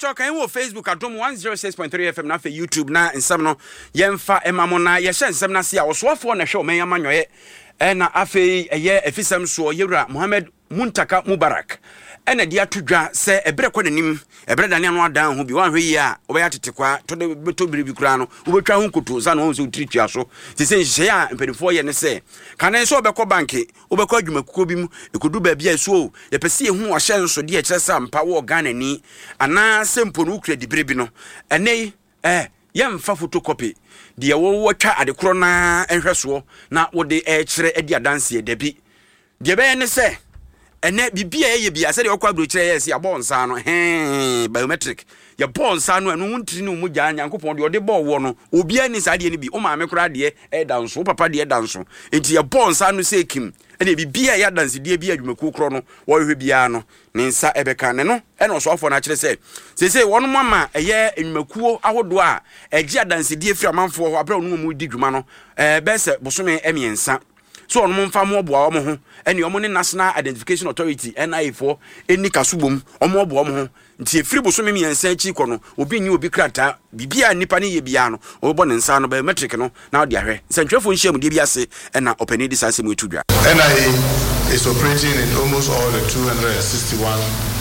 Pacho kan wo Facebook adom 106.3 FM na fe YouTube na nsem no yemfa emamo na ye hye nsem na se a osofo na hwe o men amanyoye na afei eye efisem so yewura Mohammed Muntaka Mubarak ena dia tudwa se ebre kwa nanim ebre dane anu adan ho bi wan hwe yi a obeya tetekwa to de beto biribi kura no obetwa ho nkoto za na ho se utiritua so se nhye a mpedifo ye ne se kan so obekọ banki obekọ adwumakuko bi mu ekodu ba bia so ye pese ye hu ohye nso de ekire sa mpa wo Ghana ni ana sempo no ukra dibiribi no ene yemfa photocopy de wo twa adekoro na enhweso na wo de ekire edi adanse e dabi de be ne se ene bibia ye bia se de okwa brochire yes ya bonsa no biometric ya bonsa no enu wuntiri no mu gya nyankopon de ode bo wo no obia ni sa de ni bi o ma me kura de danso papa de danso enti ya bonsa no se kim ene bibia ya danse de bia adwumaku kro no wo hwe bia no ne nsa ebeka ne no ene osofo na kire se wono mama eye adwumakuo ahodo a egia danse de firi amanfo ho abra no mu di dwuma no be se bosome emiensa so on mfa mo boa omo ho ene omo ne National Identification Authority NIA for eni kasubom omo boa omo ho nti efiri bosome miensa achi ko no obi nyi obi krata bibia nipa ne ye bia no obo ne nsa no biometric no na odi ahwe sentwefo nhia mu de bia se na opani di sase mu etudwa. NIA is operating in almost all the 261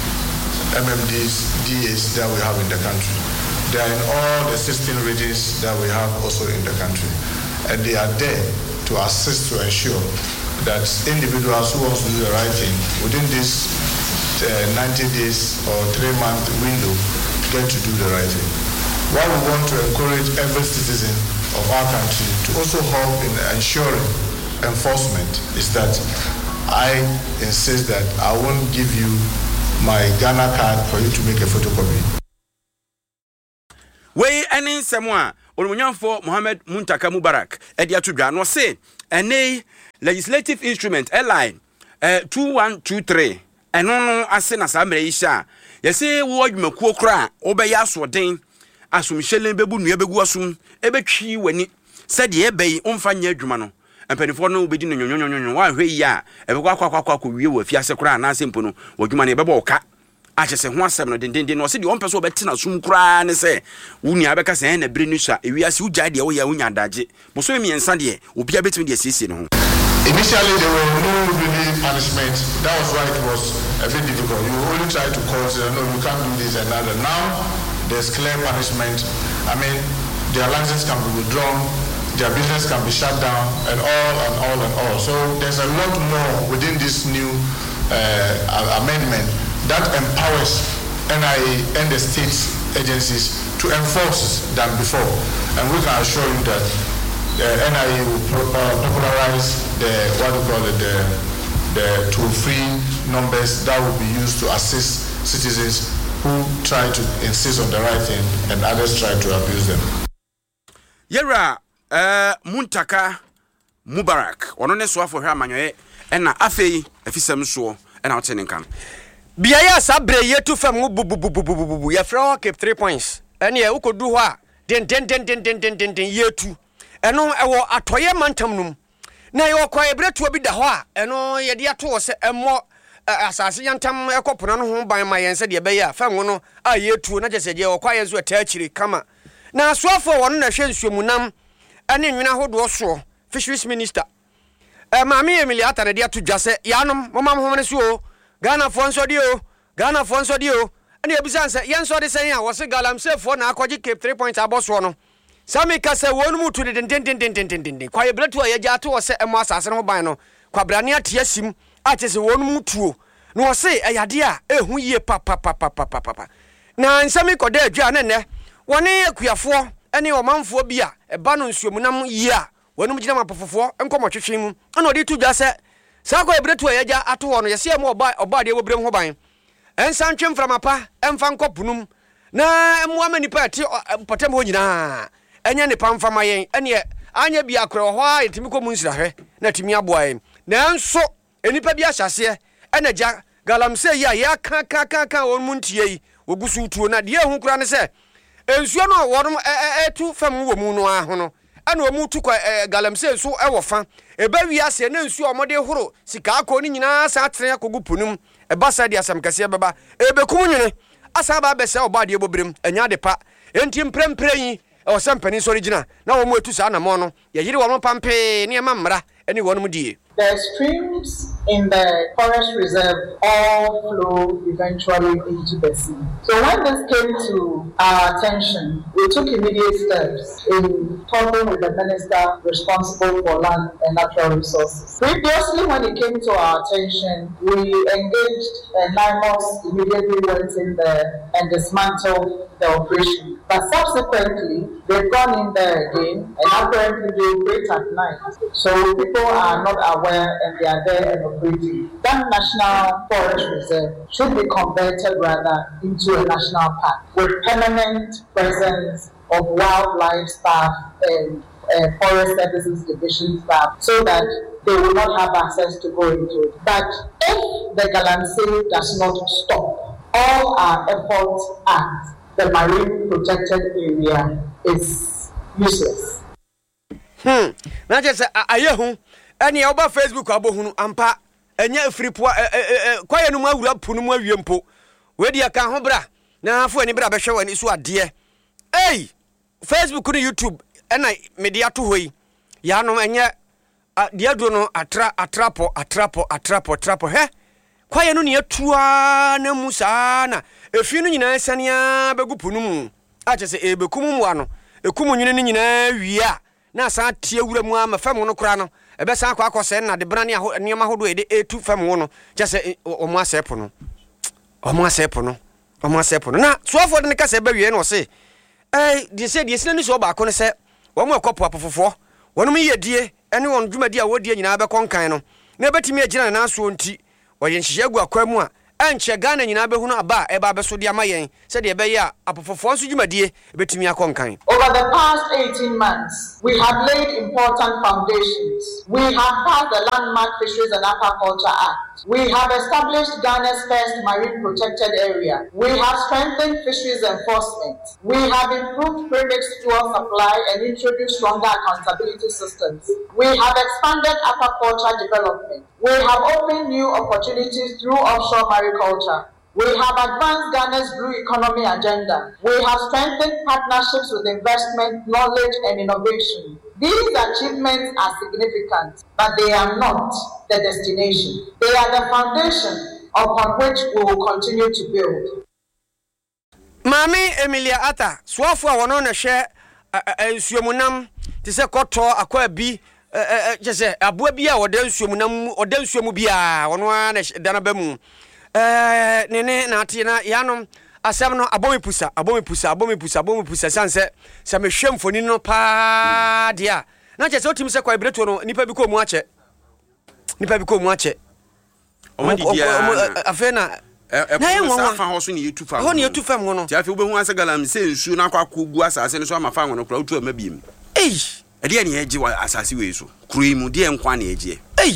MMDs that we have in the country. They are in all the 16 regions that we have also in the country, and they are there to assist to ensure that individuals who want to do the right thing within this 90 days or 3-month window get to do the right thing. What we want to encourage every citizen of our country to also help in ensuring enforcement is that I insist that I won't give you my Ghana card for you to make a photocopy. We any semwa Olumunyanfo Mohammed Muntaka Mubarak edia tudwa no se ene legislative instrument line 2123 eno no ase na samre yisha yese wo adwumakuo kra obeya asoden asumhyelen bebu nua begu asum ebetwi wani sede ebei omfa nya adwuma no empanifo no obedi no nyonyonyonyo wa hwe yi a ebekwa kwakwa wie wo afiase kra na asempo no wadwuma ne ebeba oka achese ho asem no dendenden no se de ompeso obeti na sum kra ne se wuni abeka se na bre nusa ewiase ugya de wo ya unya daje boso miensa de obi abetimi de siesie no. Initially there were no really punishment. That was why it was a bit difficult. You only try to call say no, you can't do this and that. Now there's clear punishment. I mean, their license can be withdrawn, their business can be shut down, and all. So there's a lot more within this new amendment that empowers NIA and the state agencies to enforce than before. And we can assure you that NIA will popularize the toll-free numbers that will be used to assist citizens who try to insist on the right thing and others try to abuse them. Yera Muntaka Mubarak ono ne so afo hwa amanyoye na afei afisem so na otene kan bia ya sabre yetu fam bubububububu ya fra keep 3 points ene e ukodu ho a den yetu eno ewo atoye mantam num na ye okwa ebretu obi da ho a eno ye de ato se emmo asase yantam ekopono no ho ban ma yense de be ya fam no a yetu na jese je okwa yenso ataachiri kama na asoafo wono na hwe nsuomunam ene nwina hodo so fisheries minister maami Emily atane de ato dwase yanom momam homene so Ghana fonso dio ene ebusan se yenso de sen a wo se galamse fo na akwaji keep 3 points aboso no Sami kase wonu mutu de kwa yebretu ayeja to wo se emo asase no ban no kwa brane atia sim atese wonu mutuo no wo se ayade a ehu yie papa na nsami koda adwa ne ne woni akuafo ene omanfo bi a eba no nsuomunam yie a wonu mugina mapofofo enkomotwetwe mu ana odi tu dwa se sa kwa yebretu ayeja ato wo no yese emo oba de wobrem ho ban ensan twem framapa emfa nkopunum na emo amanipa ati potem ho nyina enya ne pamfama yen ene anya bia kro ho a yetimi ko munsira hwe na timi aboa yen na enso enipa bia hyase ene ja galamse ya ka won muntie yi ogusu tuo na de ehu kura ne se ensuo no worum etu fam wo mu no aho no ene o mu tu kwa galamse so ewo fa eba wiase na ensuo omode horo sika akọ ni nyina sa atrena kogu punum eba sa de asam kase beba ebekum nyene asaba be se obade bobrem enya de pa enti mprempren yi o se mpani so original na wo mu etu sa na mo no ye yiri wo mo pampe ne mamra eni wo no die. The streams in the forest reserve all flow eventually into the sea. So when this came to our attention, we took immediate steps in talking with the minister responsible for land and natural resources. Previously, when it came to our attention, we engaged NIMOS, immediately went in there and dismantled the operation. But subsequently, they've gone in there again and apparently they operate at night. So people are not aware and they are there and operating. That National Forest Reserve should be converted rather into a national park with permanent presence of wildlife staff and forest services division staff so that they will not have access to go into it. But if the Galamsey does not stop, all our efforts at the marine protected area is useless. Na just ayehu eni oba Facebook abohunu ampa enya free kwaye no awura punu mu awiempo we dia kan ho bra na afo ani bra be hwe wani so ade Facebook no YouTube ena media to hoyi ya no enya dia do no atrapo he kwaye no ne atua na musa na efi no nyina sania begu punu mu a chese ebekumu mu ano ekumu nyine ni nyina wia na sa tie wura mu ama fam no kura no ebe sa akwa akose na de brane niam ahodo e de etu fam wo no chese omo asepo no na soafo de ne kase ba wie no se de se ni so ba ko ne se wo mo ekopo apofofo wono mi yedie ene won dwumadi a wodie nyina be konkan no na betimi agina na so nti oye nhihye agu akwa mu a enche Ghana nyina be hunu aba e ba be so de amayen se de be ya apofofo nso dwumadie betimi akonkan. Over the past 18 months, we have laid important foundations. We have passed the Landmark Fisheries and Aquaculture Act. We have established Ghana's first marine protected area. We have strengthened fisheries enforcement. We have improved premixed fuel supply and introduced stronger accountability systems. We have expanded aquaculture development. We have opened new opportunities through offshore mariculture. We have advanced Ghana's blue economy agenda. We have strengthened partnerships with investment, knowledge, and innovation. These achievements are significant, but they are not the destination. They are the foundation upon which we will continue to build. Mami Emilia Ata, swafu a wono na hwe nsuomunam te se kɔtɔ akwa bi jese abua bi a woda nsuomu bia wono na dana ba mu nene na ate na yanom asem no abomipusa sanse se me hwem foni no pa dia na jese otim se kwa ibreto no nipa bi ko mu ache omadi dia afena na ye nwa fa ho so ni YouTube fa ho ni YouTube fam ho no ti afi obehu asa Galamsey nsu na akwa kogu asase no so amafa ho no kura otu amabiem ade ne yeji wa asase we so kuru mu de nkwa na yeji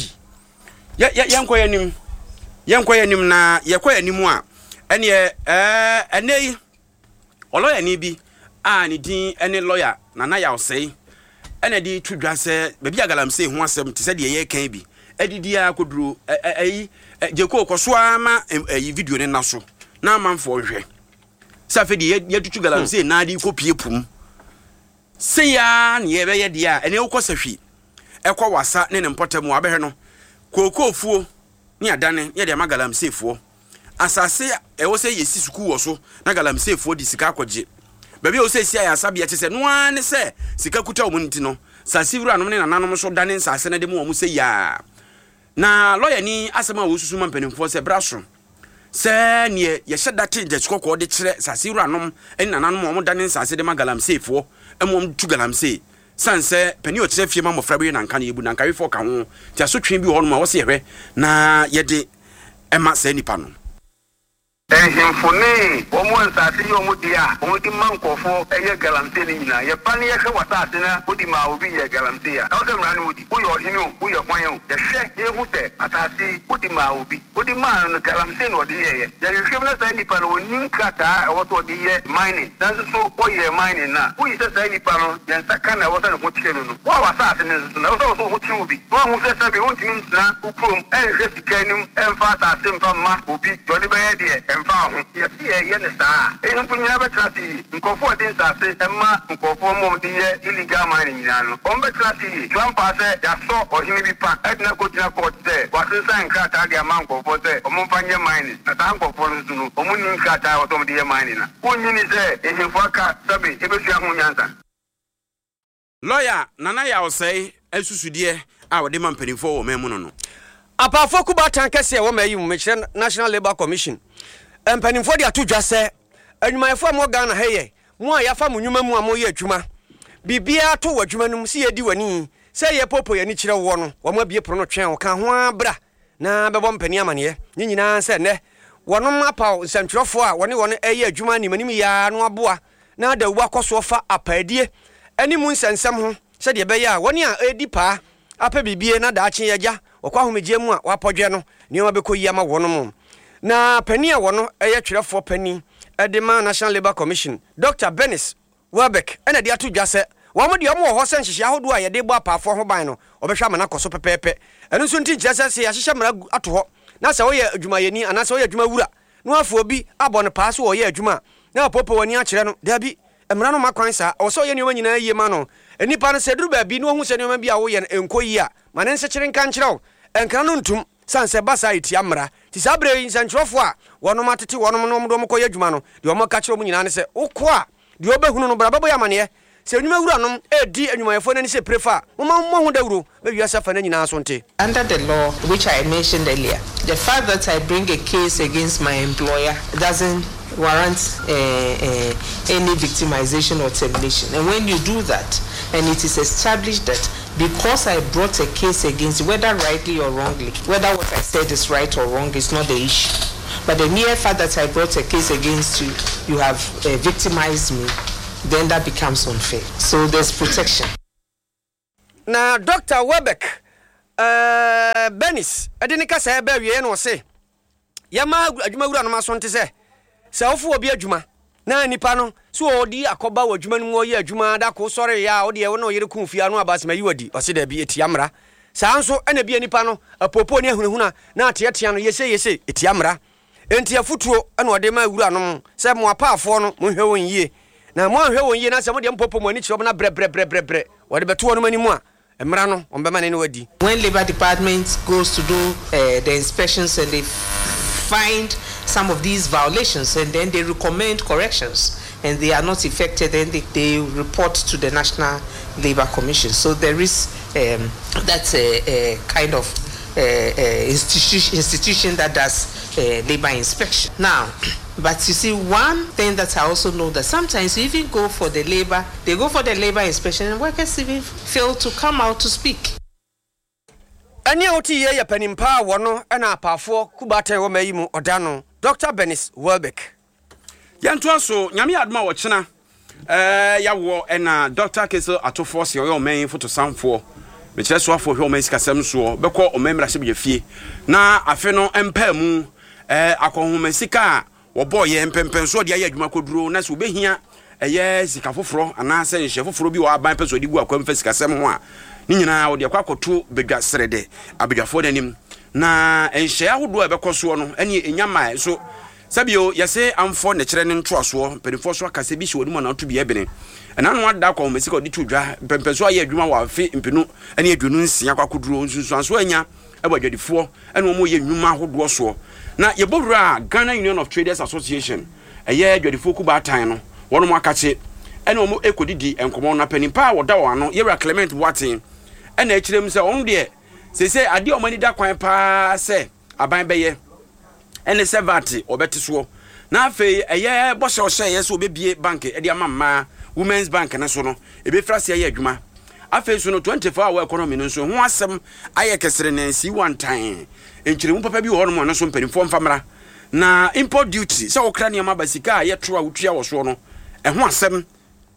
yenkwa yanim na yekwa yanim a ene enei oloya ni bi a ne din ene lawyer na ya osei ene di tudwa se be bia Galamsey ho asem te se de ye kan bi edidi akoduro jeko koso ama video ne naso na amanfo hwe safe de yetutu Galamsey na adi kopie pum se ya ne ye be ye de a ene ukosahwi ekwa wasa ne mpotamu abehwe no kokofuo ni adane ye de Galamsey fuo asase ewo se yesi suku wo so na Galamsey fuo di sika akogye baby o se sia ya sabia te se no ane se sika kuta omunti no sasivru anom ne nananom so dane nsase ne de mu se ya na lawyer ni asema wo susu mampanimfo se braso se ne ye hyedate je chikoko de kire sasivru anom en nananom mo dane nsase de Galamsey fuo emom tu Galamsey sanse pani o kire fie ma mofra be na nka na ebu na nka wefo ka ho ti asotwe bi ho no ma wo se yehwe na ye de ema se nipa no Himfone, Omo Sati Omudia, Omudi Mankofo, Aya Galamsey, your Pania Watasina, Udima will be a Galamsey. Elder Ranwood, who are Hino, who are Poyon, the Shek, Yehute, Atasi, Udima will be, Udima and Galamsey or the year. There is given us any panel, New Kata, or what the year mining. That's so for year mining now. Who is the any panel, then Sakana was a Mutilum. What was that? And also what you will be. One who says, I want to now, who come and just canum and fat as simple mass will be Johnny Badia. emfa ho ye ne saa mpunyina betrasi nkofo din sase emma nkofo mom din ye illegal mining nyina no betrasi Trump ase ya so ohini bi pa edna ko tina court se wasensa nkrata de ama nkofo se omfanye mining na ta nkofo no sunu omuni nkrata otom de mining na onyini se ehefo aka sabe ebesua ho nyansa lawyer nana ya osei esusude a wode mampanifo wo memu no apafo kubatan kese wo mayi mu mechire National Labour Commission empanifo de atodwa se anwumayefo mo Ghana heye mo ayafa mo nwuma mu amoye adwuma bibia to wadwuma num se yedi wani se ye popo ye ni kire wo no wo ma bie pro no twen wo ka ho abra na bebo mpani amane nyina se ne wonom apaw nsantwerofo a wone eye adwuma ni manim ya no aboa na da wu akoso fa apaadie ani mu nsensem ho se de be ya wone a edi pa apa bibie na da ache yaja okwa homegie mu a wapodwe no nioma bekoyi ama wonom na pani a wono eye twerefo pani edema National Labour Commission Dr. Benis Welbeck ena de atodwa se wo de omo ho se nhihia hodo a yede bo apafo ho ban no obehwa mana koso pepepe eno so nti nkyerese se yahihia mara ato ho na se wo ye adwuma yeni ana se wo ye adwuma wura no afo obi abone paase wo ye adwuma na popo wani akire no dabi emra no makwan sa wo so ye nioma nyina yie ma no enipa no se duru ba bi no hu se nioma bi a wo ye enkoyi a mane nse kire nka nkire enkra no ntum sanse basa iti amra ti sabre nsantrofo a wono matete wono no mdo mko yadwuma no de omo ka kire mu nyina ne se ukwo a de obehunu no brababo ya mane se nwuma wura no edi anwumayefo nani se prefa mo hu dawuro be wiasa fa na nyina so nte. Under the law which I mentioned earlier, the fact that I bring a case against my employer doesn't warrant any victimization or termination. And when you do that, and it is established that because I brought a case against you, whether rightly or wrongly, whether what I said is right or wrong is not the issue. But the mere fact that I brought a case against you, you have victimized me, then that becomes unfair. So there's protection. Now, Dr. Welbeck, Benis, I didn't say baby and say, Yama, Juma no masonte say, Self will be a Juma. Na nipa no so odi akoba wadwuma no ye adwuma da ko sore ya odi e wono yere kunfia no abas mayi wadi o se da bi etiamra saa nso ena bi nipa no apopo ne ahunahuna na ateatea no yese etiamra enti afutuo ena ode ma wura no se mo apaafo no mo hwe won yie na mo hwe won yie na se mo de mpopo mo ani kire na bre wode beto no mani mu a emra no on be ma ne wadi. When Labour Department goes to do the inspections and they find some of these violations and then they recommend corrections and they are not effected, then they report to the National Labour Commission. So there is that's a kind of institution that does labour inspection. Now, but you see, one thing that I also know that sometimes you even go for the labour, they go for the labour inspection and workers even fail to come out to speak. Anya oti ye panimpa wono na apafo kubatan wo mayimu odano Dr. Benis Welbeck. Yanto aso nyame adoma wo kena yawo na Dr. Kesel atofo se yo man photo samfo me kire so afo hwe o man sikasem so beko o man mrahye be fie na afe no empa mu akohoma sika wo boy ye empempen so de aye adwuma koduro na so behia eye sika foforo ana se nhye foforo bi wo aban peso de gu akwamfa sikasem ho a ni nyina wo de akwakoto bedwa serede abedwafo danim na enhye ahodo a bekoso no ene enyama so sabio yase amfo ne kire ne ntoaso pedifo so akase bi hwe na oto bi ebene na no ada kwa mesika odi tudwa pempeso aye adwuma wa afi mpenu ene adwunu nsia kwakoduro nsunsuanso anya abadwadifo ene omo ye nnwuma ahodo so na yebowura Ghana Union of Traders Association eye adwadifo kubatan no wono mo akache ene omo ekodidi enkomo na panimpa woda wo ano yewra Clement Watin ene akirem se on de se ade omani da kwan pa se aban beye ene sevati obete so na afei eye bo hye yes obebie bank ede amamma Women's Bank na so no ebe frase eye adwuma afei so no 24-hour economy no so ho asem aye kesere nansi one time enkyiremu papa bi ho no mo no so mpanimfo mfamra na import duty se okra ne ma basika ye toa wutua wo so no ho asem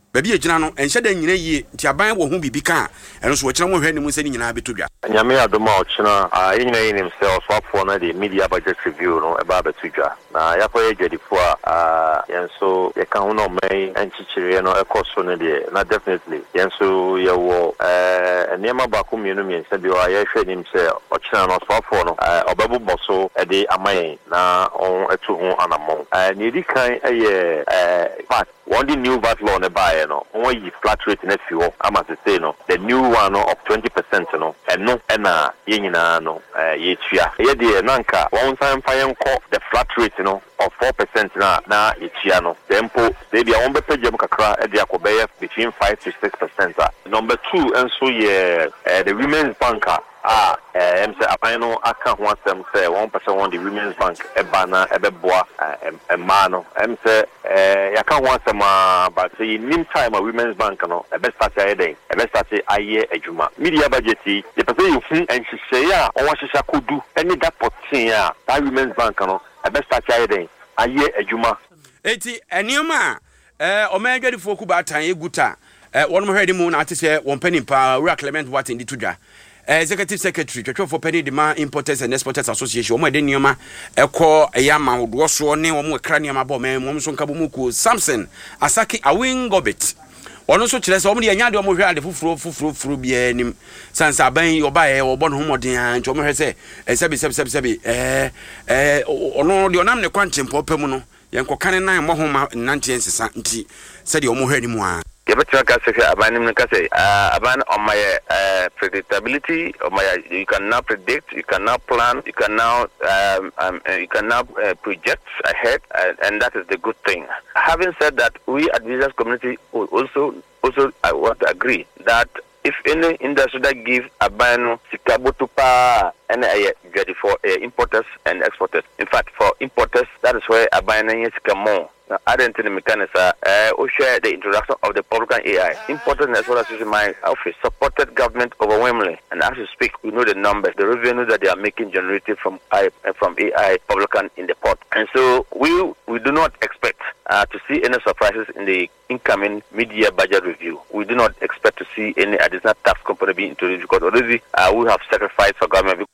baby e gina no enhye da nyina yie nti aban wo hu bibi ka eno so wo kira mo hwe ne mu se ni nyina betodwa nyame adoma o kina nyina yi nim se oswafo na the media budget review no eba betodwa na yakọ ye dwadifo yenso ye kan ho no mai enchichire no ekoso ne de na definitely yenso ye wo niam ba ko mienu mi se bi wa ye hwe nim se o kina no oswafo no obabu boso e de amayen na on etu ho anamon ni di kan ye part one the new VAT law ne buy no when you flat rate in fuel ama to say no the new one no, of 20% no and no na ye nyina no ye tua ye de nanka one time fire call the flat rate no of 4% na ye tua no tempo they be on be page kakra e de akobeye between 5 to 6%. Number 2 and so ye the women's banker say apano aka ho asem say 1% on the women's bank ebana ebeboa emano say yaka ho asem but say nim time a women's bank no ebe start ayeden ebe start aye adwuma media budget the person you hu enhyehyɛ a on hyehyɛ kodu any that potin a that women's bank no ebe start ayeden aye adwuma eti enioma omadwadifo ku ba tan eguta wonmo hwede mu na atese won panim pa Ura Clement Watin di tudwa Executive Secretary for Penny Demand Importers and Exporters Association omo de nioma ekọ eyama hodo so ne omo ekra nioma bo me omo so nkabo muku Samson Asaki Awingobit ono so kire se omo de anya de omo hwe ade fufuro bia nim sansa aban oba e obo no homoden an nti omo hwe se sebi ono de onam ne kwanchempo pemu no yenkokane nan mo homa nante ensesa nti se de omo hwe ni mu a Aban on my predictability, on my you can now predict, you can now plan, you can now project ahead, and that is the good thing. Having said that, we at business community also I want to agree that if any industry that gives a ban sikabotupa and ready for importers and exporters. In fact, for importers, that is where a ban is more. I didn't tell the mechanics share the introduction of the public AI. Importers as well as my office supported government overwhelmingly. And as we speak, we know the numbers, the revenue that they are making generated from AI publican in the port. And so we do not expect to see any surprises in the incoming mid-year budget review. We do not expect to see any additional tax component being introduced because already we have sacrificed for government.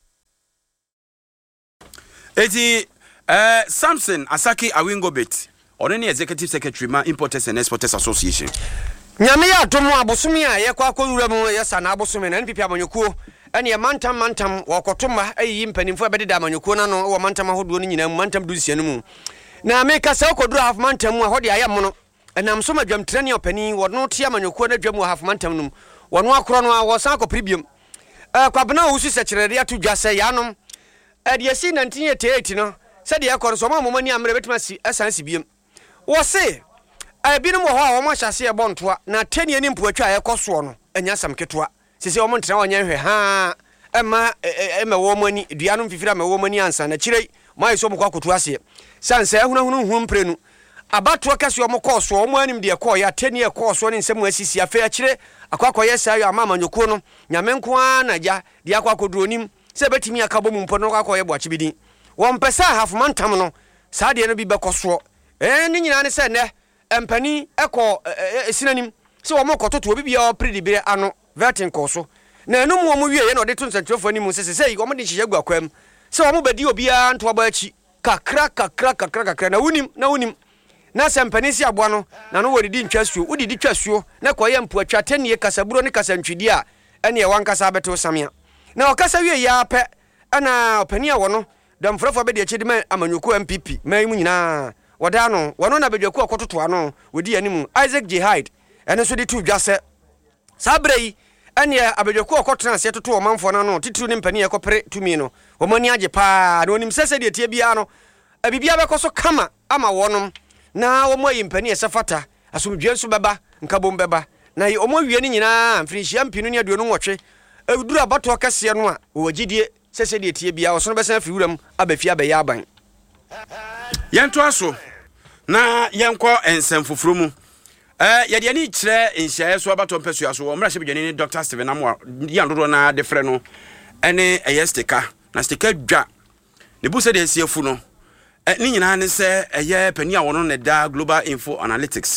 Eti Samson Asaki Awingobit Only Executive Secretary ma Importers and Exporters Association. Nyame ya domo abosumi a ye kwa akowura mu yesa na abosumi na NPP amanyukuo ene ye mantam wakotoma ayi mpanimfo abededa amanyukuo na no wo mantam ahodo no nyina mu mantam dusia no mu na me ka se okodura half mantam mu a hode ayam no enam so madwam trani opani wo no tia amanyukuo na dwam half mantam no wo no akoro no a wo san akopribiam kwabena wo su sekirede atodwa se yanom de si 1988 no se de yakoro so mamani amre betima si esansi biem wo se binom ho a wo ma hyase e bontoa na tani ani mpuatwa yekoso no anya sam ketwa sese wo montra wanya hwe ha ema wo mani dua no mfifira ma wo mani ansa na kirei mai so mkwa kotu ase sansa ehunahunu mprenu abato kase wo mkoso wo anim de ko ya tani e koso ne nsem asisi afa ya kire akwakoye sa yo amama nyoko no nyame nko na ja de akwakodronim se betimi akabo mu mpo no akwakoye boachibidi wo mpesa halfmantam no sa de no bi bekoso ni nyina ne se ne empani eko sinanim se wo mokototo obi bia opredibire ano vertin koso na enum wo mu wie ye na ode to nsantwefo ani mu se wo mo de hye gu akwam se wo mo bedi obi a nto aba achi kakra na wunim na sempani si aboa no na no wodidi ntwasuo wodidi twasuo na koye mpuatwa tanie kasaburo ne kasantwidi a ene ye wankasa beto samia na okasa wie ya pe ana opani a wono damfrafo be de chidi ma amanyoko MPP mai mu nyina wada no wono na bedwaku akototo ano wodi animu Isaac Jihad ene so de tu dwase sabrei ene abedwaku akotena se toto omanfo na no titru ne mpani ekopere tumi no omani age pa na onim sese de tie bia no abibia bekoso kama ama wonom na omo yimpani esafata asomdwe so beba nkabom beba na omo wie ni nyina mfinihia mpinu ne aduonu nwotwe eduru abato kase no a wogidie sese de tie bia oso no besa fiwuram abafi abaya aban yento aso na yenko ensem fufuru mu yede ani kire nhyae so abato mpesu aso omra hye ni Dr. Steven Amwa yandodo na defre no ene eyestika na stika dwa ne bu se de siefu no ni nyina ne se eye pani a wono ne da Global Info Analytics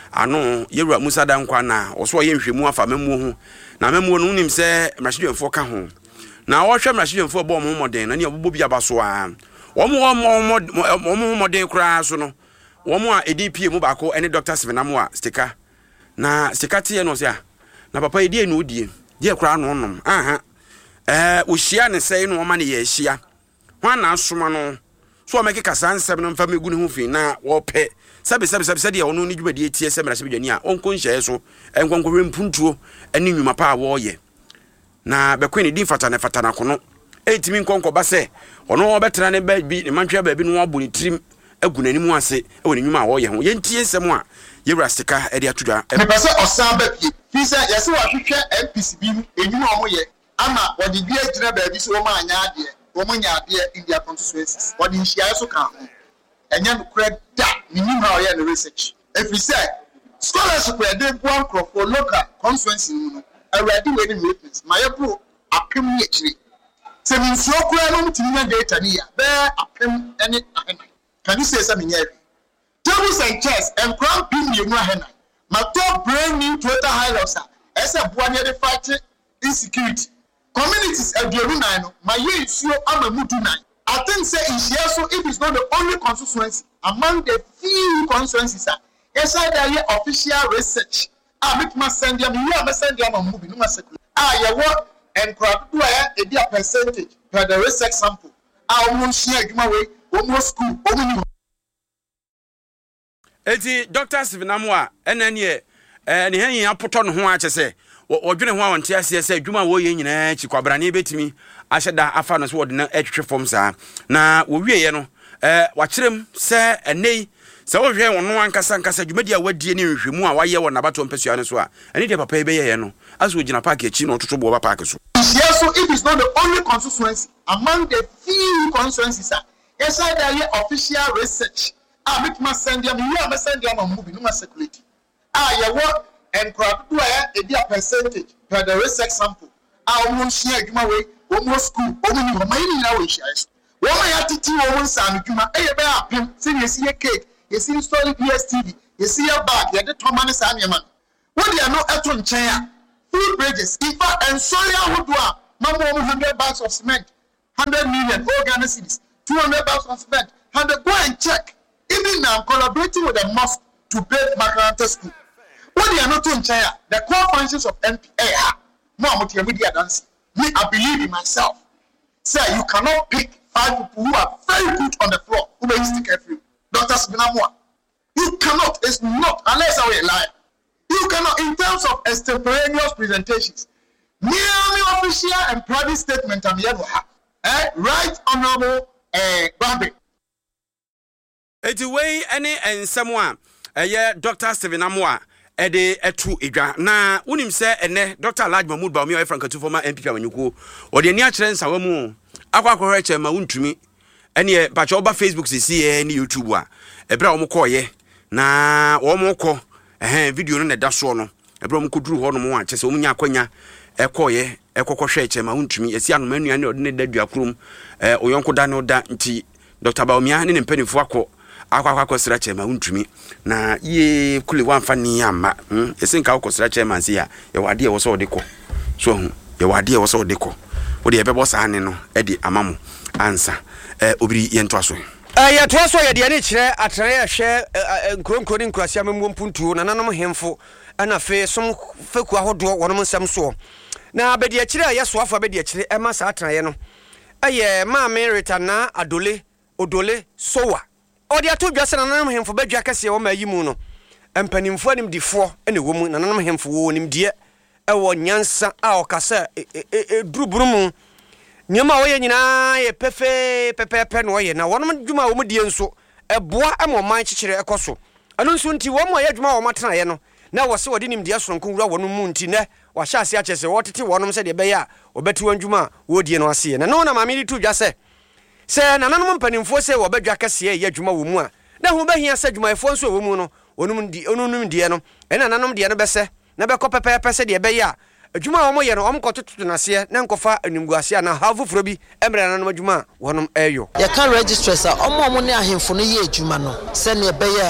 ano yewura Musa Dankwa na oso ye nhwemu afa mamuo ho na mamuo no nim se mrashidwemfo ka ho na wo hwe mrashidwemfo bo mo modern na ne obobo bi abaso a wo mo modern kura so no wo mo a EDP mu ba ko ene Dr. Sivenamo a stika na stika tie no se a na papa edie no odie die kura no nom aha wo hia ne sei no ma ne ye hia ho na asoma no so make kasa nsem no mfa megu ne ho fi na wo pe sabe de ono ni dwumadi etie se mra se bedwani a onko nhye so enkonkowe mpuntuo ani nwuma pa wo ye na bekweni din fata na kono etimi nkonko ba se ono obetena ne ba bi ne mantwa ba bi no abu ni trim agu nanimu ase e woni nwuma wo ye ho ye ntie nsem a yewura stika e de atudwa me pese osan ba bi fi se yesi wa hwehwe MPC bi enwuma omo ye ama wodi bi agyina ba bi so o ma anya ade o mo nya ade in their constituencies wodi nhia so ka ho enya no credit minimum how you research if we say scholarship we dey one crop for local constituency no already we need witness my bro apem ye chiri se min so kura no mtimi data ni ya be apem any ahena can you say something here tables and chairs and crown pin ye mu ahena my top brand new Toyota Hilux esa bua ne dey fight insecurity communities aduonu nan no my ye isuo amamudu nan I think say in Shiaso if it's not the only constituency among the few constituencies yes I there official research make ma send them you am send them on movie no ma circulate you what and crowd do e dey a percentage per the research sample won share adwuma we almost school omuni eti Dr. Sivenamo a enane ne han apoto no ho a chese odwene ho a wonte ase ase adwuma wo ye nyina chi kwabrane betimi ahyeda afa no so wode na etwetwe form saa na wo wieye no wakyerem se enei se wo hwe wono ankasa dwumadi a wadie ne nhwemu a waye wo nabato mpesua ne so a ene de papa ebeye no aso gina park echi no totobo ba park so so if it's not the only constituency among the few constituencies yes I there official research make ma send them you am send them on movie no ma circulate you what and crowd do e dey a percentage per the research sample won share adwuma we almost school omuni ho mai ni na we share so wọ́n ya titi wọ́n sa anudwuma eye be apem se yesi cake yesi install DSTV yesi bag ye de toma ne sa niam wọ́n dia no eto nchen a food bridges ifa and soya hodo a mamo 100 bags of cement 100 million Ghana cedis 200 bags of cement 100 go and check even now collaborating with the mosque to build Makaranta school wọ́n dia no to nchen a the core functions of MPA mo amotia media dance me I believe in myself say you cannot pick 5 people who are very good on the floor who may stick every Dr. Sivenamo. You cannot, it's not, unless I will lie. You cannot, in terms of extemporaneous presentations, merely official and private statement and right honorable Bambi. It's the way any and someone Dr. Sivenamo ede etu edwa na unim se ene Dr. Alhaji Mahmood Bawumia Frank former MPP amanyuko ode ni akere nsawa mu akwa chema untumi ene bacha oba Facebook sisi ni YouTube a ebra wo mkoye na wo mko video no na da so no ebra wo mkoduru ho no mo achese wo munya akwanya ekoye ekokohwe chema untumi esi anoma nua ne ode ne dadua krom oyonko da no da nti Dr. Bawumia ne mpanifo akwa sira chema untumi na ye kule wamfa ni amma esinka akosira chema nsi ya ye wade wo so odeko so hu ye wade wo so odeko wode ebebo sa ane no edi amamu ansa obiri ye ntoaso ye toaso ye de ne kire atare ye hwe nkronkro nkrasia memwo mpuntuo na nanom hemfo ana fe som feku ahodo wonom nsam so na abedi akire ye soafo abedi akire ema sa atare ye no aye ma merita na odole sowa odi ato dwase na nanom hemfo badwa kase wo ma yimu no empanimfo anim difo ene wo mu na nanom hemfo wo nim de ewo nyansa a okasa duruburumu nyama wo ye nyina ye pepe no ye na wonom dwuma wo mu die nso eboa amoman kikire ekoso anu nso nti wo mu ye dwuma wo matena ye no na wo se wodi nim de asonko wura wonom mu nti ne wa hya ase akese wo tete wonom se de be ya obeti wandwuma wo die no ase ye na no na ma mi tu dwase se nananom mpanimfo se wo badwa kase ye adwuma wo mu a na hu bahia se adwumayefo nso wo mu no onum die no ena nanom die no bese na be ko pepe se de be ya adwuma wo mo ye no omkototo na se na nkofa animguase na havufuro bi emre nanom adwuma wonom eyo ye kan registrars a omo ne ahemfo no ye adwuma no se ne be ya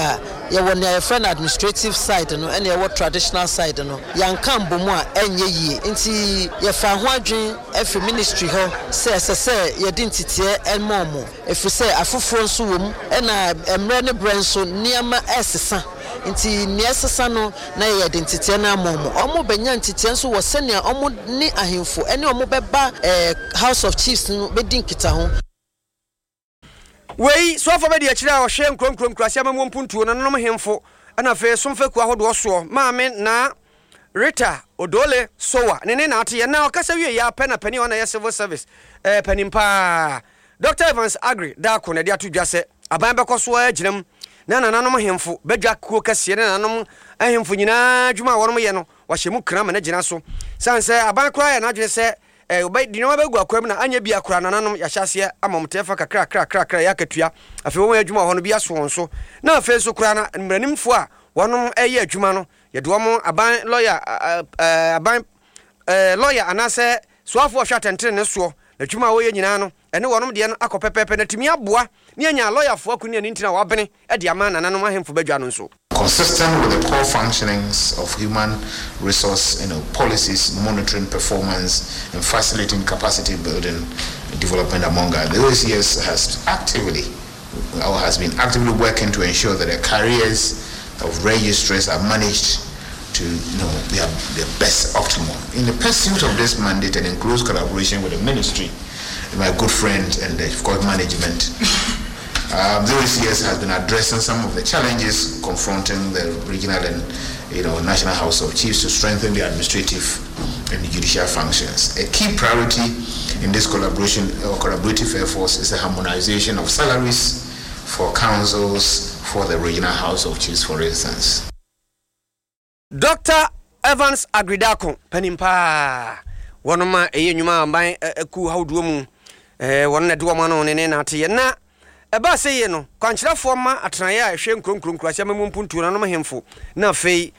ye won your friend administrative side no and your traditional side no yanka mbomu a enye yie nti ye fa ho adwen every ministry ho say ye di ntitiye enmomo efu say afoforo nso wom na emre ne brenso niama esesa nti niesesa no na ye identity na amomo omo benya ntitiye nso wo senia omo ni ahemfo ene omo beba House of Chiefs no bedin kita ho wei so for be de akira o hwe nkronkrom krase amammo mpuntuo no nom hemfo ana fe somfaku ahodo so maame na Rita Odole Sowa nene na ate na okasa wie ya pena pani ona ya civil service panimpa Dr. Evans Agri da ko na de atodwa se aban bekoso aginam na nanom hemfo bedwa kuo kase na nanom ahemfo nyina dwuma wonom ye no wahyemu krama na gina so sanse aban kra ya na adwene se obai di no begu akwam na anya bia kra nanom ya hyase amomtefa kakra ya katua afi wo adwuma ho no bia so won so na afi so kra na mranimfo a wonom eye adwuma no ye do mo aban lawyer anase soafo hwatentere ne so adwuma wo ye nyina no ene wonom de no akopepepe na timi aboa ne anya lawyer fo akuni ani ntina wabene e de ama nanom ahemfo badwa no so consistent with the core functionings of human resource policies, monitoring performance and facilitating capacity building development among us. The OCS has been actively working to ensure that the careers of registrars are managed to their best optimal. In the pursuit of this mandate and in close collaboration with the ministry, my good friend and the court management, the OCS has been addressing some of the challenges confronting the regional and national House of Chiefs to strengthen the administrative and the judicial functions. A key priority in this collaborative efforts is the harmonization of salaries for councils for the regional House of Chiefs, for instance. Dr. Evans Agridako panimpa wonoma eyenyuma amban ku hawduo mu wonna de woma ne na ate na eba seye no kwankyerafo ma atenaya ehwe nkronkron krase amammu mpuntu na no hemfo na fei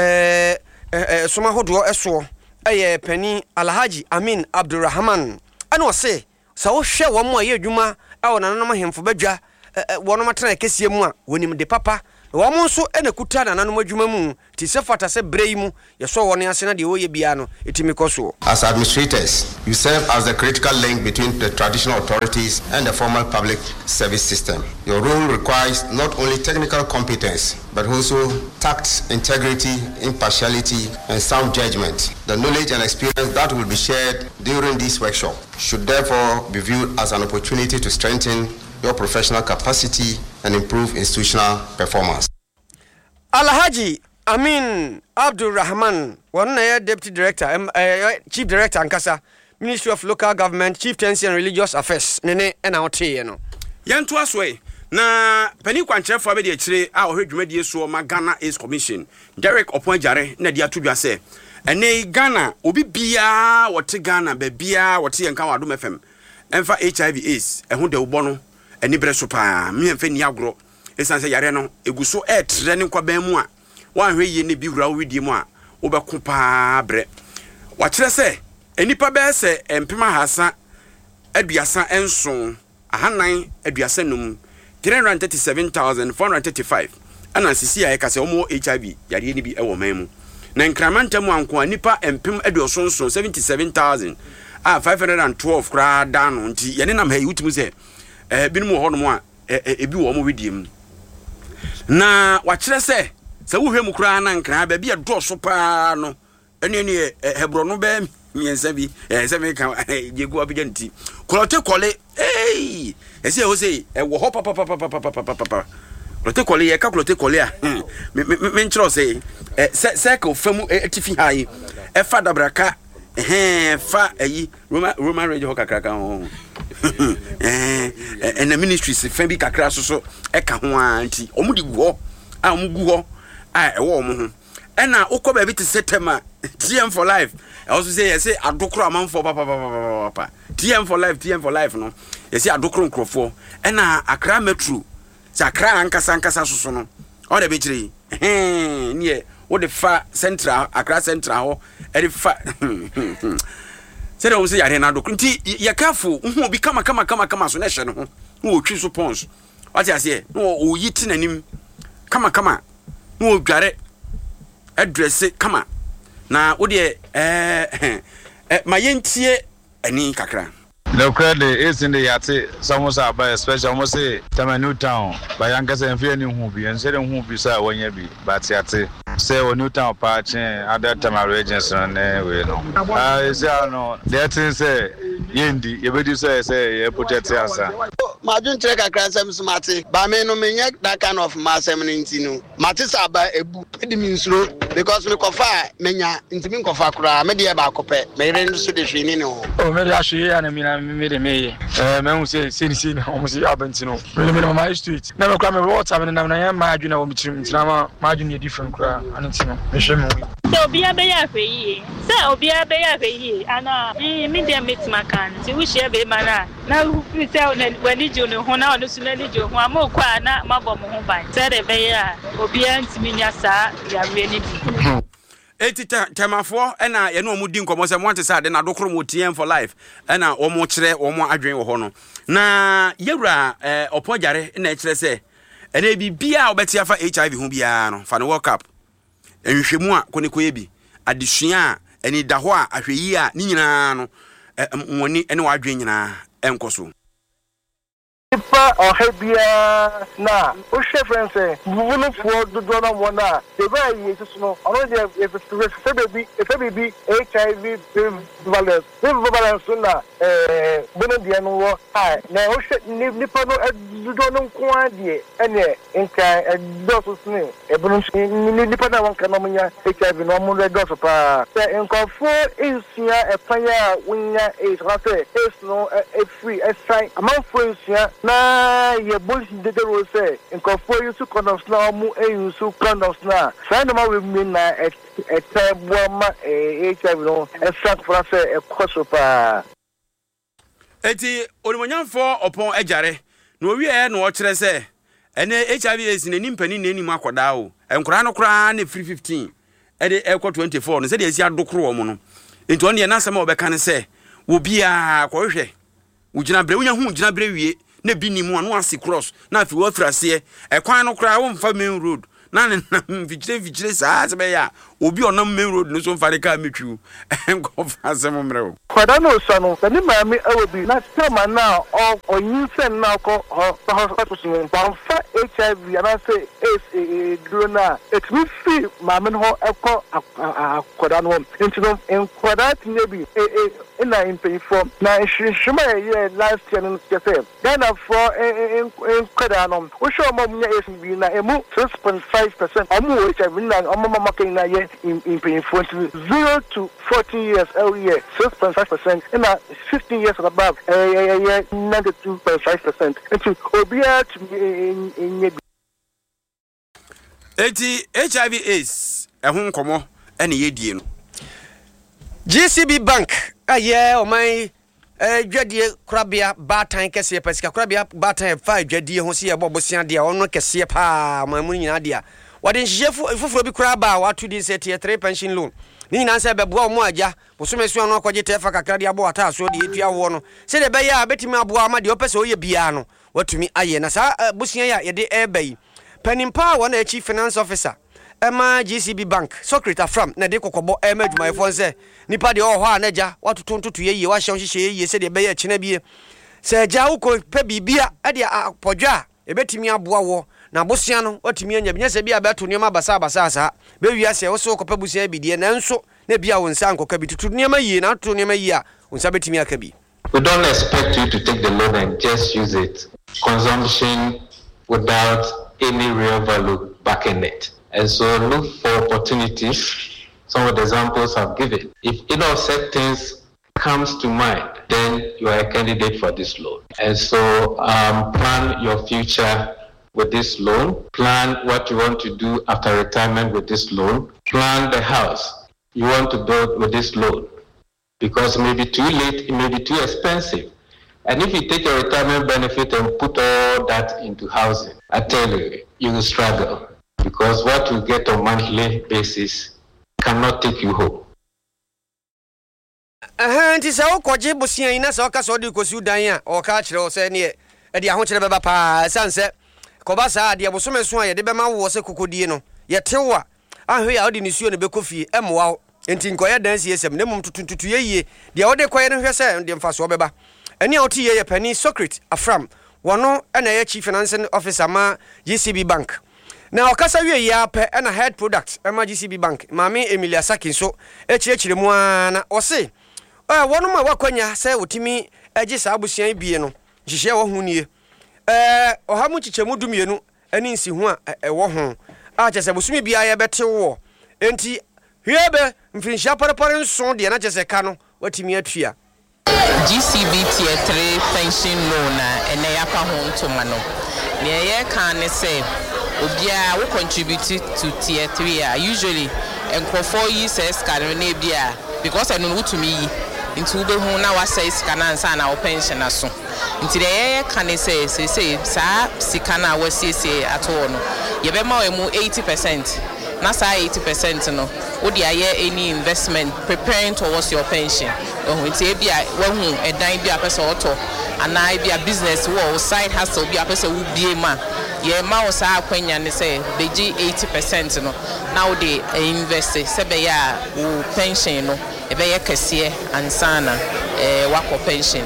soma hodo eso eye pani Alhaji Amin Abdurrahman ana ose sa wo hwe wo mo aye adwuma awona no hemfo badwa wono matena kesie mu a wonim de papa wo so ena kuta na nanom adwuma mu ti se fata se brei mu ye so woni ase na de wo ye bia no etimi koso. As administrators, you serve as the critical link between the traditional authorities and the formal public service system. Your role requires not only technical competence but also tact, integrity, impartiality and sound judgment. The knowledge and experience that will be shared during this workshop should therefore be viewed as an opportunity to strengthen your professional capacity and improve institutional performance. Alhaji Amin Abdurrahman, one Deputy Director, Chief Director Ankasa, Ministry of Local Government, Chieftaincy and Religious Affairs, Nene NRT, no. Yantu aswe na pani kwankyerɛ fo abedi akyire a ohwe dwumadie so ma Ghana Ace Commission Derek Oponjare na dia tudwa sɛ ene Ghana obi bia wote Ghana ba bia wote yanka wadom FM emfa HIV AIDS ehun de ubɔ no eni bre so pa me emfa ni agro esan sɛ yare no eguso etre ne kwaban mu a wanhwe yie ne bi wura widie mu a wobɛko pa bre wakyerɛ sɛ enipa bɛ sɛ empema hasa aduasa enson ahanan aduasa num 337,435 ana sisi a ekase omo HIV yare ni bi ewo man mu na nkramanta mu anko nipa empem aduosonson 77,512 kra da no nti yene nam ha yutumu se binom ho no mu a ebi wo mo wediem na wakyerɛ sɛ wo hwemu kra na nkra ba bia do so pa no ene hebro no ba miensa bi se me ka jegu abija nti kolote kole ese ho sei wo ho papa kolote kole ye ka kolote kole a me nkyro sei se ka famu atifi hai e fa dabraka fa ayi Roman radio ho kakra ka ho na ministry se fa bi kakra so e ka ho anti omudi guo a omugu ho a ewo omo ho ena ukoba bi te setema TM for life I also say yes adokro amanfo papa TM for life no yes adokro nkrofo ena akra metro sa akra ankasa soso no o de be kire nie wo de fa central akra central ho e de fa say do say yare na adokro nti ye careful hu obi kama so na hye no ho wo twi so pons what you say no o yiti nanim kama no dware address kama na wo de ma yentie ani kakra. The credit is in the yate, someone's about especially almost say Tamanu Town, by Yankas and Fiani Hubi, and said Hubi say when you be, but yate, say when New Town patch, other Tamar agents on there, no. I say, no, that is say, Yendi, you would say, put it answer. Majun check a cransem smarty, but me no maniac that kind of mass eminentino. Matisa by a book, it means slow, because we coffee, menya, intimate coffee, media bacope, may render to the shinino. Oh, maybe I should hear and made me. Men say, sin, almost Abentino. Really, my street. Never come a water, and I am margin of margin a different crowd, and it's so be a bear for ye. So be a bear for ye, and medium mix my can. So we share be manner. Now we tell when did you know how to let you one more quiet, not my bomb home by. Said a bear, obedience minyasa, you are really. 80 temafo ena ye no mudi nkomo se mo ntesa de na dokro mo TM for life ena wo mo kire wo mo adwen wo ho no na yewura opojare na kire se ena bibia obeti afa HIV hu bia no fa no world cup enhwemu a konikoye bi adesua eni da ho a ahweyi a ni nyina no woni ene wadwen nyina enkoso Ipa ohebia na o chefrense vunu for do na mona the way you no ono dey if baby HIV valence na bono dia no wo na o nipa no do no ko ade ene nka do so sne bono nipa na won kana munya HIV no mo do so pa se nka fo insia efanya wunya rase no free assign amount for insia na ye boys de ro say nko for you to condoms na mu use condoms na find ma we mean na eteboma HIV no exact for say ekosopa eti onimonyamfo opon ejare na owie na o kire say ene HIV is na nimpani na enimu akoda o enkora no kora na free 15 ede ekwa 24 no say de esi adokro wo mu no enti on ye na asema obeka ne say wo bia ko hwe ugina bre unya hu ugina bre wie na bi ni mu anu ase cross na afi wo frase ekwan no kora wo mfa main road na vigile saa se be ya obi onam main road no so mfa de ka metwu enko fa se mo mrewo kwada no so no ni maami awobi na tema na o yin sen na ko hospital so fa HIV and I say is drona it will free maami ho eko kwada no into no en kwada tinebi na in for na shima ye last year no say then for in kwada no wo show mo nya SB na emu 6.5% amu HIV na amama makin na ye in paying for 0 to 14 years every year 6.5% and 15 years and above 92.5% into obia to in HIV is ehun komo ene yedie no GCB Bank aye o man dwadie krabia batan kese pesika krabia batan 5 dwadie ho se ye bobosia de ono kese pa mamu nyina de a wade nhyefu fufuro bi kraba watu di set 3 pension loan ni nyina se beboa mo aja bosomesu ono akwaje tefa kakra de abo ata so de etua wo no se de be ya betimi aboa ma de opese oye bia no watumi aye na sa bosia ya ye de ebai penimpa wona a chief finance officer Emma GCB Bank Socrates from na de kokobo ema adwumayefo nse nipa de ho a naja watotontoto ye wa hye hye ye se de be ya kina bie se ja wo ko pe bibia e de apodwa e betimi aboa wo na bosia no watimi anya binya se bia beto nioma basa asa be wia se wo so ko pe bosia bidie na nso na bia wo nsa ankoka bi tutu nioma yi na tutu nioma yi a unsa betimi aka bi. We don't expect you to take the loan and just use it. Consumption without any real value backing it. And so look for opportunities. Some of the examples I've given. If any of such things comes to mind, then you are a candidate for this loan. And so plan your future with this loan. Plan what you want to do after retirement with this loan. Plan the house you want to build with this loan. Because it may be too late, it may be too expensive. And if you take your retirement benefit and put all that into housing, I tell you, you will struggle. Because what you get on a monthly basis cannot take you home. Nti se okoje bosia ina se oka so de kosi udan a o ka kire o se ne e de ahokire beba pa sanse koba saa de bosome so a ye de be ma wo se kokodie no ye tewa ahwe ya odi nisuo ne be kofie emwa enti nkoya dance yesem ne mum tututu ye de ode koye no hwe se de mfa so beba eni a oti ye pani Socrates Afram wono na ye chief financing officer ma GCB Bank na okasa wie ya pe na head product ma GCB Bank Mami Emilia Saki so echiechire mu ana o se wono ma wakwanya se wotimi agi sa abusian bie no hihye wo hunie oha mu chichemu dumienu ani nsi hu a wo ho a chese busumi bia ye bete wo enti hwebe mfinhia parapare nso de na chese ka no watimi atua GCB tier 3 pension loan ene ya pa ho ntoma no ne ye kan ne se obia we contribute to tier 3 usually enkofo yi says kan ne bia because I know to me into ube hu na wasa isikana ansa na wo pension aso nti de ye kan say sa sikana wasiesie ato no ye be ma mu 80% na sa 80% no odi aye any investment preparing towards your pension nti e bia wo hu edan bia pese oto ana bia business wo side hustle bia pese wo bie ma ye ma wo sa akwanya ne say beji 80% no na wo de invest se be ya wo pension no e be ye kese ansana wako pension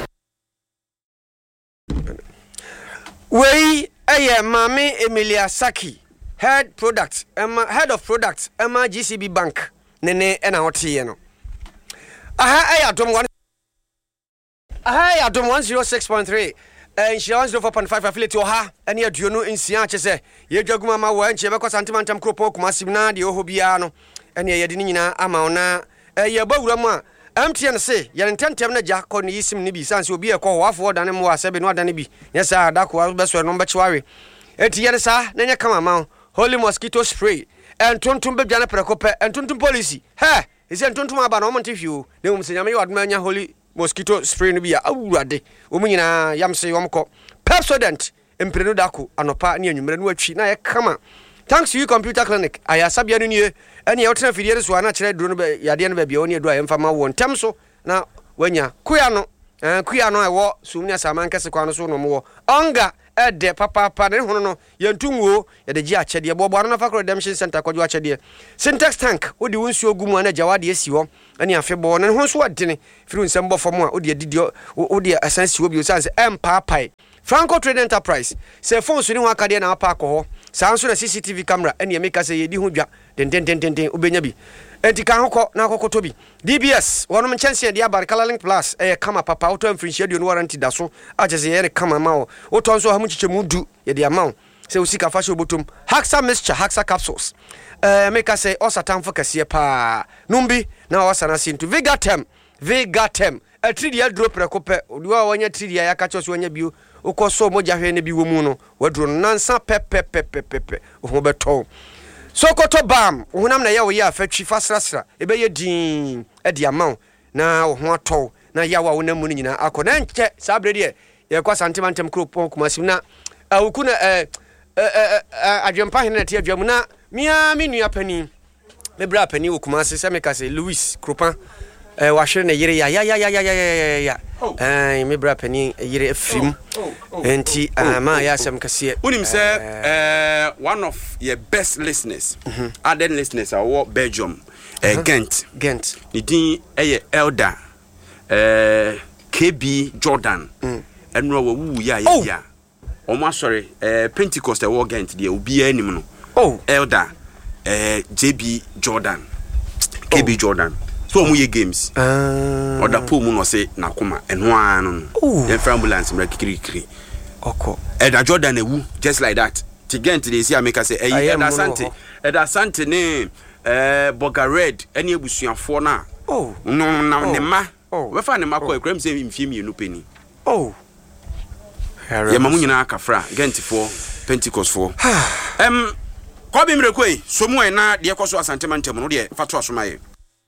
wei eye Mami Emilia Saki head of product GCB Bank nene ena hotie no aha atom 106.3 insurance 4.5 affiliate oha ene aduonu nsia chese ye dwaguma ma wa nche be kwasantemantam kropo kumasim na de ohobia no ene ye de nyina ama ona ye bawura mu a MTN say ye ntentem na ja ko ne yisim ne bi sanse obi e ko wafo dane mu asebe no adane bi yesa adako be so no be chiware eti ye sa na nya kama ma Holy mosquito spray and tontum be jana prekope and tontum policy is tontum aba no monte hwiu ne mum senyame wadma nya holy mosquito spray no bia awurade omunyina yamse yomko Pepsodent empreno dako anopa ne anwumre no atwi na ye kama thanks to you computer clinic aya sabia no nie ene ye wotena fidie so ana kire duro no be yade no be bia oni edu ayemfa ma wo ntem so na wanya kuya no ewo sumni asama nkese kwa no so no mo onga ede papa ne hono no yentunwo yede gi achede bobo no fa redemption center kwadwo achede syntax tank odi wonsuo gumu ana jawade asi ho ane afebo ne ho so adene firu nsem fom a odi adidio odi asansi obi osanse empapai Franco Trade Enterprise se phone so ni ho akade na apa akọ sanso na CCTV camera ene emeka se yedi ho dwa den obenya bi enti kan hokọ na akọkọ bi DBS wono mchense de abarkala link plus kama papa auto mfrinchia de no warranty da so achese yere kama ma o oto nso ha mu chichemu du ye de ama se usika fasho botom Haxa mixture Haxa capsules meka se osatan fokase pa numbi na wasana sintu Vigatem atridia drop rekope odiwa wanya tridia yakacho so wanya bio ukoso moja hwe ne bi wo mu no wadro nansa pepe ho beto Sokoto bam hunam na yawo ya fatwi fasrasra ebe ye din edi amaw na ho ato na yawo wo namu nyina akona nche sabre de ye kwa santimantem kropo kumasim na awuku na adwempa hene na tie adwam na mia menua pani mebra pani wo kumase se meka se Louis Kropan wahwe na yire ya mebra pani yire afim enti ma ya sem kase unim say one of your best listeners ardent listeners are Belgium Ghent ni din elder KB Jordan enro wu ya omo sorry Pentecost Ghent de obi anim no elder JB Jordan KB Jordan so mu ye games oda po mu no se nakoma eno anu no ambulance mra kikiri oko Elder Jordan ewu just like that Tigent they see make say Elder Sante ne Boga Red ene ebusuafo na no ne ma we fa ne ma ko ekram se mfie mienu peni ye mamu nyina akafra Ghent for Pentecost for ko bi mrekoi so mu na de koso asante mantem no de fa to asomaye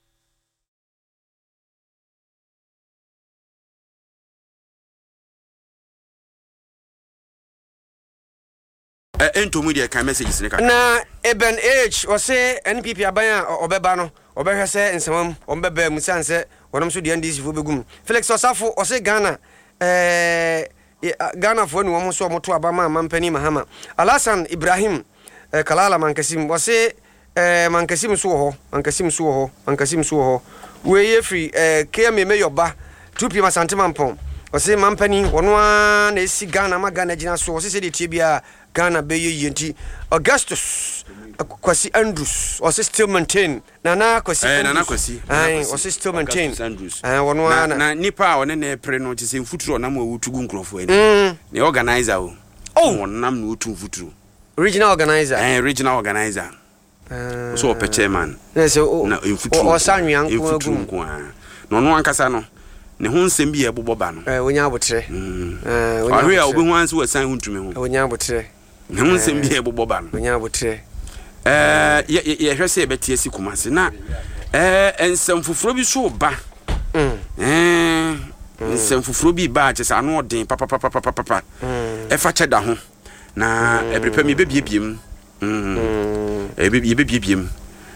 ento mu de kan messages ne ka na Eben H o se NPP aban obeba no obehwe se nsewam ombeba mu sanse wonom so de NDC fo begum Felix Osafo o se Ghana Ghana for no mo so mo to aba ma mampani Mahama Alasan Ibrahim Kalala Mankasim wase Mankasim so ho we ye free KM me yoba 2 p.m. Asante Mampon wase mampani wono a na esi Ghana ma Ghana gina so wase se de tie bia Ghana be ye yenti Augustus Kwasi Andrews wase still maintain Nana Kwasi wase still maintain wono na nipa one na pre no tse mfuturo na mo wutugu nkrofo ani ne organizer o wonam no wutu mfuturo regional organizer so pe chairman so na mfuturo o sanwan ko no no ankasa no ne ho nsem bi ebobọ ba no wonya abotre ahwe a obi ho anse wasan huntumi ho wonya abotre ne ho nsem bi ebobọ ba no wonya abotre ye hwese ebeti asi kumase na ensem fufuro bi so ba nsem fufuro bi ba che sa no odin papa efa cheda ho na ebrepa mi bebiebiem bebiebiem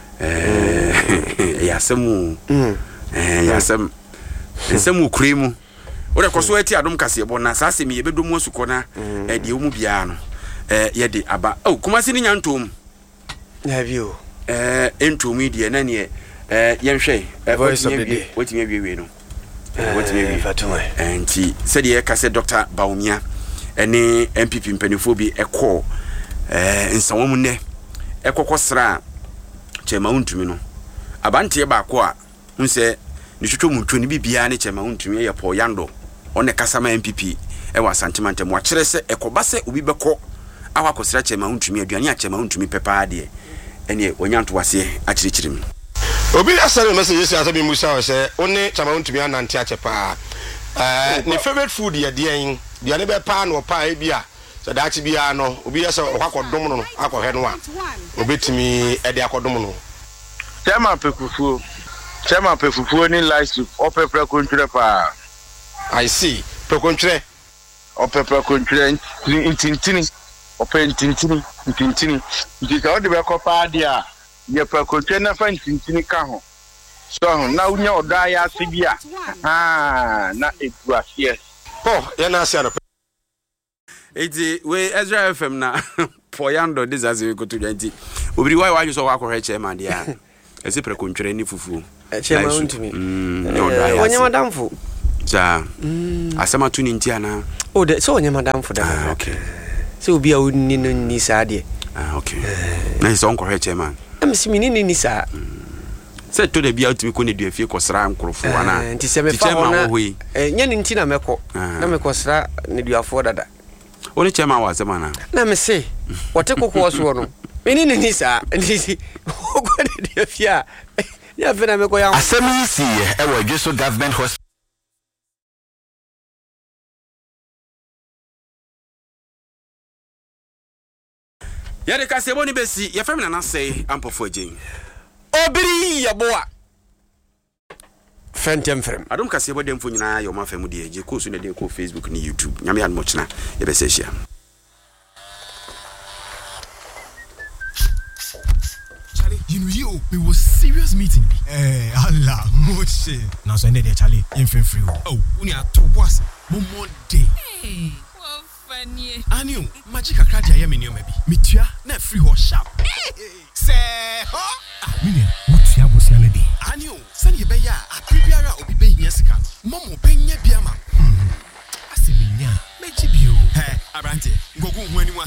yasemu yasem nsem ukremu ore koso ati adom kase bo na sa se mi yebedom asuko na de omu bia no ye de aba kumase ni nyantom na bio entomi de na ne yenhwe voice of the day wetimi awie no wetimi fatuma enti se de kase Dr. Baumia ene MPP mpanifo bi ekọ nsawamu ne ekokosra chema untumi no abante ba ko a unse ni twetwo mutwo ni bibia ne chema untumi ye po yando one kasama MPP e wa santimante mo akere se ekoba se obi beko awakosra chema untumi aduane a chema untumi pepa de ene onyanto wase akirikirem obi asare message say asabi musa we say one chema untumi anante achepa ni favorite food ye de en duane be pa no pa e bia so da chi bia no obi yesa okwakodom no akọhwe no a obetimi e de akodom no chema pefufu ni life opepre kontire pa I see pekontire opepre kontire intintini opentintini ndika ode be kopa dia ye pekontire na fa intintini ka ho so na unya oda ya sibia na eduasie ya na asia no eti we Ezra FM na poyando disazi we go to 20 obiri why you so akọhwe chairman dia ese prekontire ni fufu chema untumi onye madamfo ja asema tu ni ntia na de so onye madamfo da okay so obi a woni no ni sa de okay na iso onko chairman amsimi ni sa se to de bia utumi ko ne du afie kosra nkrofo ana nti se me fa na nya ni nti na meko na mekosra ne du afo dada oni chairman wa sema na me se wote kokko so no meni ni sa ndi ko ne du afie ya fena meko ya asemi si e wo Jesu government hospital yade kasebo ni besi ya famina na say ampofo agin obiri yaboa fentem frem adom kasebo demfo nyina yo ma famu de age ko so ne de ko Facebook ni YouTube nyame ya mo china ye be se hia You it was serious meeting. Allah, moche. Now so there Charlie, in free. Oh, we are to was Monday. Hey, what funny. Anu, magic akra dia me maybe. Mitua na free ho sharp. Say,